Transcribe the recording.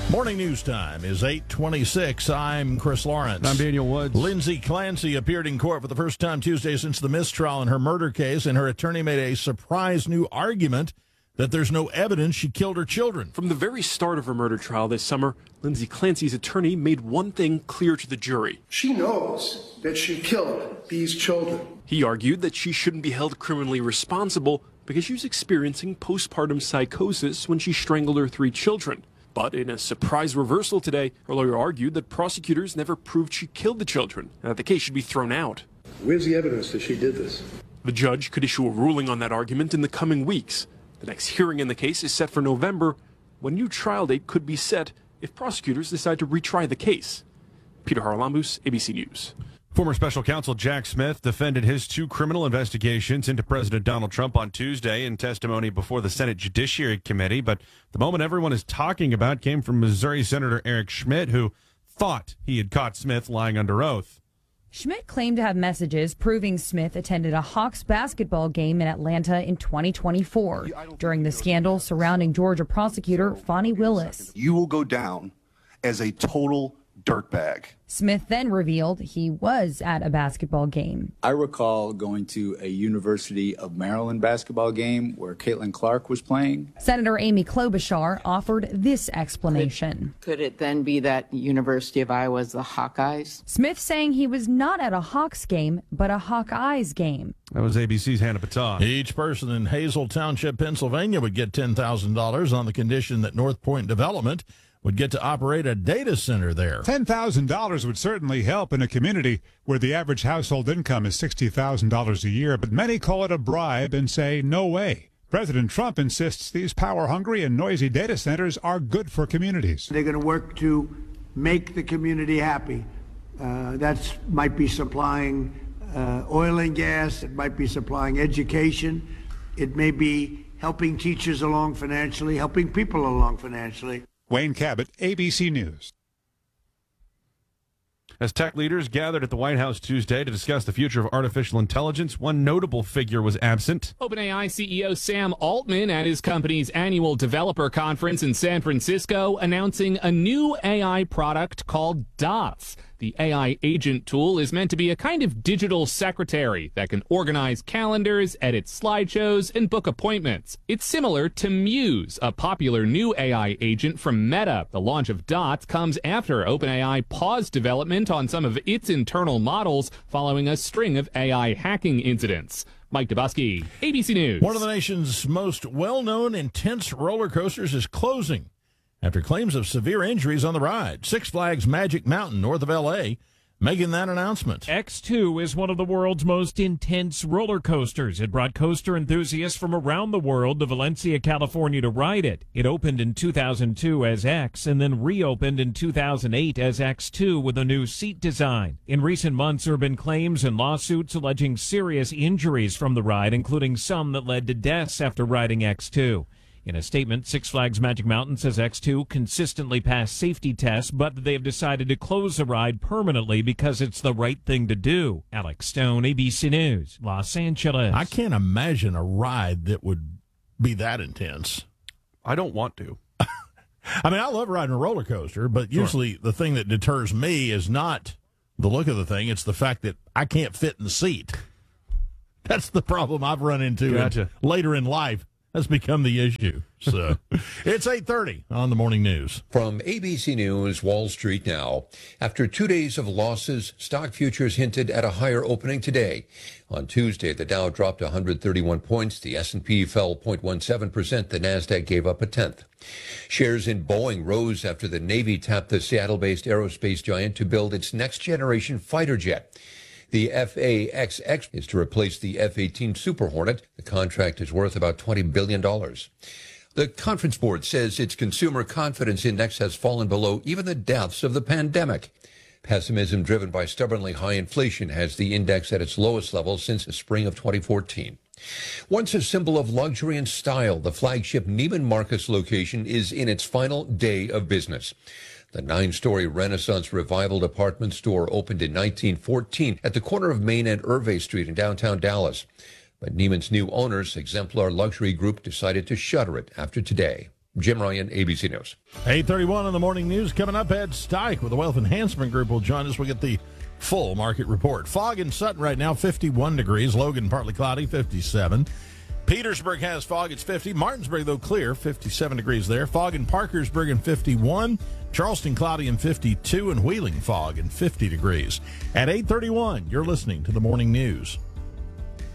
Morning news time is 8:26. I'm Chris Lawrence. I'm Daniel Woods. Lindsay Clancy appeared in court for the first time Tuesday since the mistrial in her murder case, and her attorney made a surprise new argument that there's no evidence she killed her children. From the very start of her murder trial this summer, Lindsay Clancy's attorney made one thing clear to the jury. She knows that she killed these children. He argued that she shouldn't be held criminally responsible because she was experiencing postpartum psychosis when she strangled her 3 children. But in a surprise reversal today, her lawyer argued that prosecutors never proved she killed the children and that the case should be thrown out. Where's the evidence that she did this? The judge could issue a ruling on that argument in the coming weeks. The next hearing in the case is set for November, when a new trial date could be set if prosecutors decide to retry the case. Peter Haralambous, ABC News. Former special counsel Jack Smith defended his 2 criminal investigations into President Donald Trump on Tuesday in testimony before the Senate Judiciary Committee. But the moment everyone is talking about came from Missouri Senator Eric Schmitt, who thought he had caught Smith lying under oath. Schmitt claimed to have messages proving Smith attended a Hawks basketball game in Atlanta in 2024 during the scandal surrounding Georgia prosecutor Fonnie Willis. You will go down as a total dirtbag. Smith then revealed he was at a basketball game. I recall going to a University of Maryland basketball game where Caitlin Clark was playing. Senator Amy Klobuchar offered this explanation. Could it then be that University of Iowa is the Hawkeyes? Smith saying he was not at a Hawks game, but a Hawkeyes game. That was ABC's Hannah Baton. Each person in Hazel Township, Pennsylvania would get $10,000 on the condition that North Point Development would get to operate a data center there. $10,000 would certainly help in a community where the average household income is $60,000 a year, but many call it a bribe and say no way. President Trump insists these power-hungry and noisy data centers are good for communities. They're going to work to make the community happy. That might be supplying oil and gas. It might be supplying education. It may be helping teachers along financially, helping people along financially. Wayne Cabot, ABC News. As tech leaders gathered at the White House Tuesday to discuss the future of artificial intelligence, one notable figure was absent. OpenAI CEO Sam Altman at his company's annual developer conference in San Francisco announcing a new AI product called Dots. The AI agent tool is meant to be a kind of digital secretary that can organize calendars, edit slideshows, and book appointments. It's similar to Muse, a popular new AI agent from Meta. The launch of Dots comes after OpenAI paused development on some of its internal models following a string of AI hacking incidents. Mike Dubusky, ABC News. One of the nation's most well-known intense roller coasters is closing after claims of severe injuries on the ride. Six Flags Magic Mountain, north of L.A., making that announcement. X2 is one of the world's most intense roller coasters. It brought coaster enthusiasts from around the world to Valencia, California to ride it. It opened in 2002 as X and then reopened in 2008 as X2 with a new seat design. In recent months, there have been claims and lawsuits alleging serious injuries from the ride, including some that led to deaths after riding X2. In a statement, Six Flags Magic Mountain says X2 consistently passed safety tests, but they have decided to close the ride permanently because it's the right thing to do. Alex Stone, ABC News, Los Angeles. I can't imagine a ride that would be that intense. I don't want to. I mean, I love riding a roller coaster, but usually the thing that deters me is not the look of the thing. It's the fact that I can't fit in the seat. That's the problem I've run into later in life. Has become the issue. So it's 8:30 on the morning news. From ABC News, Wall Street now. After 2 days of losses, stock futures hinted at a higher opening today. On Tuesday, the Dow dropped 131 points. The S&P fell 0.17%. The Nasdaq gave up a tenth. Shares in Boeing rose after the Navy tapped the Seattle-based aerospace giant to build its next-generation fighter jet. The F/A-XX is to replace the F-18 Super Hornet. The contract is worth about $20 billion. The Conference Board says its consumer confidence index has fallen below even the depths of the pandemic. Pessimism driven by stubbornly high inflation has the index at its lowest level since the spring of 2014. Once a symbol of luxury and style, the flagship Neiman Marcus location is in its final day of business. The 9-story Renaissance Revival department store opened in 1914 at the corner of Main and Irvay Street in downtown Dallas. But Neiman's new owners, Exemplar Luxury Group, decided to shutter it after today. Jim Ryan, ABC News. 8:31 on the morning news. Coming up, Ed Steich with the Wealth Enhancement Group will join us. We'll get the full market report. Fog in Sutton right now, 51 degrees. Logan, partly cloudy, 57. Petersburg has fog, it's 50. Martinsburg, though, clear, 57 degrees there. Fog in Parkersburg and 51. Charleston, cloudy and 52. And Wheeling, fog and 50 degrees. At 8:31, you're listening to the morning news.